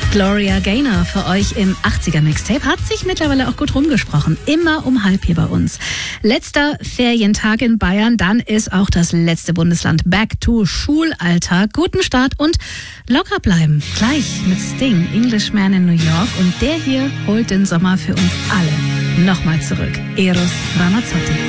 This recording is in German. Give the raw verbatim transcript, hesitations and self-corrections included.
Gloria Gaynor für euch im achtziger-Mixtape hat sich mittlerweile auch gut rumgesprochen. Immer um halb hier bei uns. Letzter Ferientag in Bayern, dann ist auch das letzte Bundesland back to Schulalltag. Guten Start und locker bleiben. Gleich mit Sting, Englishman in New York, und der hier holt den Sommer für uns alle nochmal zurück. Eros Ramazzotti.